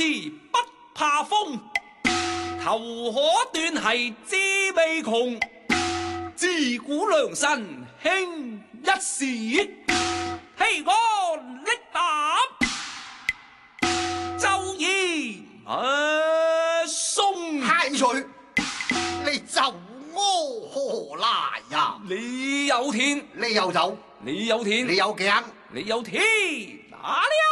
士不怕風，頭可斷係志未窮。自古良臣興一時，棄我力膽，周而松。 太歲，你奏我何來呀？ 你有田， 你有酒， 你有田， 你有頸， 你有田，哪